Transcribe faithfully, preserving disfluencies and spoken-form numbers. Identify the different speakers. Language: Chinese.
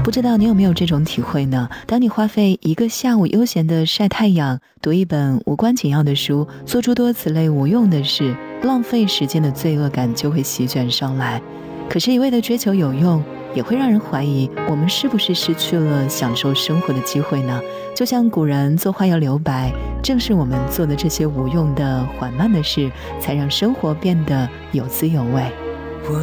Speaker 1: 不知道你有没有这种体会呢？当你花费一个下午悠闲的晒太阳，读一本无关紧要的书，做诸多此类无用的事，浪费时间的罪恶感就会席卷上来。可是一味的追求有用，也会让人怀疑我们是不是失去了享受生活的机会呢？就像古人做花要留白，正是我们做的这些无用的缓慢的事，才让生活变得有滋有味。